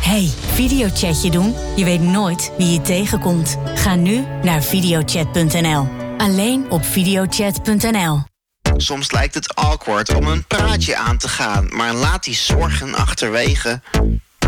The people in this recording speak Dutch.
Hey, videochatje doen? Je weet nooit wie je tegenkomt. Ga nu naar videochat.nl. Alleen op videochat.nl. Soms lijkt het awkward om een praatje aan te gaan, maar laat die zorgen achterwege.